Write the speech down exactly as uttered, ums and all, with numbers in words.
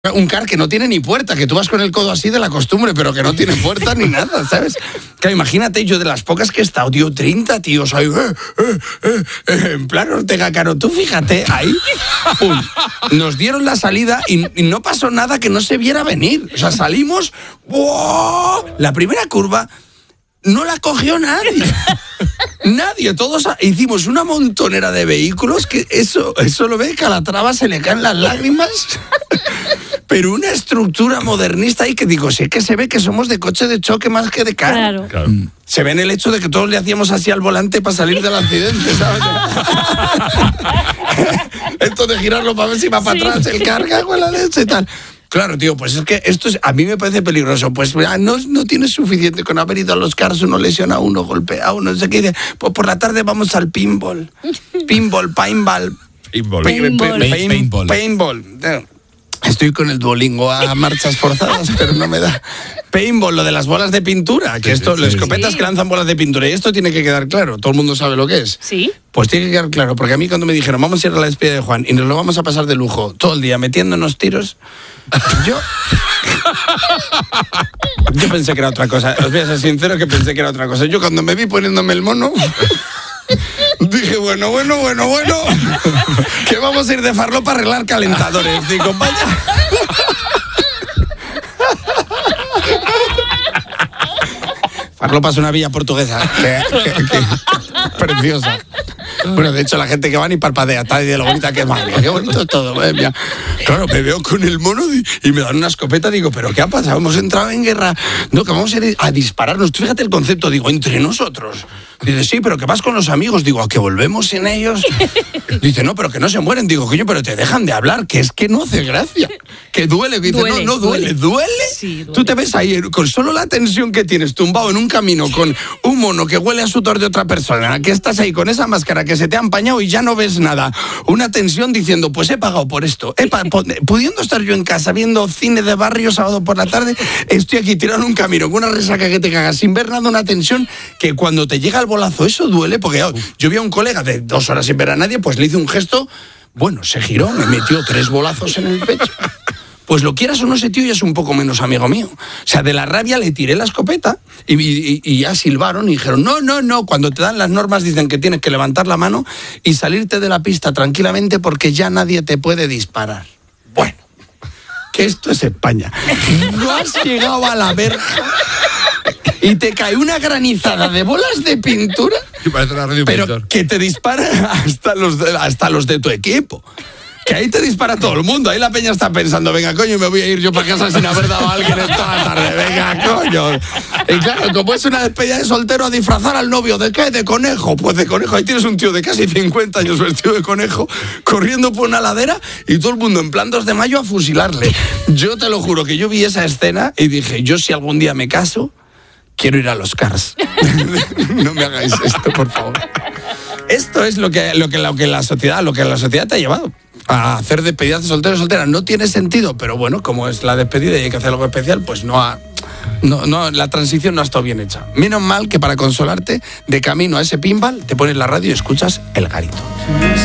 Un car que no tiene ni puerta, que tú vas con el codo así de la costumbre, pero que no tiene puerta ni nada, ¿sabes? Claro, imagínate, yo de las pocas que he estado, tío, treinta tíos ahí, eh, eh, eh, eh, en plan Ortega Cano, tú fíjate, ahí, pum, nos dieron la salida y, y no pasó nada que no se viera venir. O sea, salimos, ¡wow! La primera curva no la cogió nadie. Nadie, todos hicimos una montonera de vehículos que eso, eso lo ve, Calatrava se le caen las lágrimas. Pero una estructura modernista ahí que digo, sí que se ve que somos de coche de choque más que de carro. Claro. Claro. Se ve en el hecho de que todos le hacíamos así al volante para salir del accidente, ¿sabes? Esto de girarlo para ver si va para Sí. atrás, el carga con la leche y tal. Claro, tío, pues es que esto es, a mí me parece peligroso. Pues ah, no, no tienes suficiente con haber ido a los cars, uno lesiona a uno, golpea a uno, no sé qué. Dice, pues por la tarde vamos al pinball. Pinball, paintball. Paintball. Paintball. Pain- Paintball. Paintball. Estoy con el Duolingo a marchas forzadas, pero no me da. Paintball, lo de las bolas de pintura, que Sí, esto, sí, las sí. escopetas Sí. que lanzan bolas de pintura, y esto tiene que quedar claro, todo el mundo sabe lo que es. Sí. Pues tiene que quedar claro, porque a mí cuando me dijeron, vamos a ir a la despedida de Juan y nos lo vamos a pasar de lujo todo el día metiéndonos tiros, yo... Yo pensé que era otra cosa, os voy a ser sincero que pensé que era otra cosa. Yo cuando me vi poniéndome el mono... Dije, bueno, bueno, bueno, bueno, que vamos a ir de farlo para arreglar calentadores. Digo, vaya. Farlopa es una villa portuguesa que, que- que- preciosa. Bueno, de hecho, la gente que va ni parpadea, tal y de lo bonita que es. Madre mía, qué bonito es todo. Madre mía. Claro, me veo con el mono y, y me dan una escopeta. Digo, ¿pero qué ha pasado? Hemos entrado en guerra. No, que vamos a ir a dispararnos. Tú fíjate el concepto, digo, entre nosotros. Dice, sí, pero que vas con los amigos. Digo, ¿a que volvemos sin ellos? Dice, no, pero que no se mueren. Digo, coño, pero te dejan de hablar, que es que no hace gracia. Que duele. Dice, Duele, no, no duele. duele. ¿Duele? Sí, duele. Tú te ves ahí con solo la tensión que tienes tumbado en un camino con un mono que huele a sudor de otra persona, que estás ahí con esa máscara que se te ha empañado y ya no ves nada. Una tensión diciendo, pues he pagado por esto. He pa- po- pudiendo estar yo en casa viendo cine de barrio sábado por la tarde, estoy aquí tirado en un camino con una resaca que te cagas sin ver nada, una tensión que cuando te llega el bolazo eso duele, porque oh, yo vi a un colega de dos horas sin ver a nadie, pues le hice un gesto, bueno, se giró, me metió tres bolazos en el pecho. Pues lo quieras o no, ese tío ya es un poco menos amigo mío. O sea, de la rabia le tiré la escopeta y, y- y ya silbaron y dijeron, no, no, no, cuando te dan las normas dicen que tienes que levantar la mano y salirte de la pista tranquilamente porque ya nadie te puede disparar. Bueno, que esto es España. No has llegado a la verja y te cae una granizada de bolas de pintura, Y parece una radio pero pintor. que te disparan hasta los de, hasta los de tu equipo. Que ahí te dispara todo el mundo. Ahí la peña está pensando, venga, coño, me voy a ir yo para casa sin haber dado a alguien en toda la tarde. Venga, coño. Y claro, como es una despedida de soltero, a disfrazar al novio. ¿De qué? De conejo. Pues de conejo. Ahí tienes un tío de casi cincuenta años vestido de conejo, corriendo por una ladera y todo el mundo en plan dos de mayo a fusilarle. Yo te lo juro que yo vi esa escena y dije, yo si algún día me caso, quiero ir a los Cars. No me hagáis esto, por favor. Esto es lo que, lo que, lo que la sociedad, lo que la sociedad te ha llevado a hacer despedidas de solteros y solteras. No tiene sentido, pero bueno, como es la despedida y hay que hacer algo especial, pues no ha, no, no, la transición no ha estado bien hecha. Menos mal que para consolarte, de camino a ese pinball, te pones la radio y escuchas El Garito.